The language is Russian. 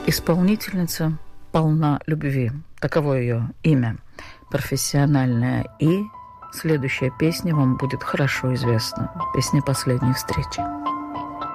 Исполнительница полна любви. Таково ее имя профессиональное. И следующая песня вам будет хорошо известна. Песня «Последней встречи».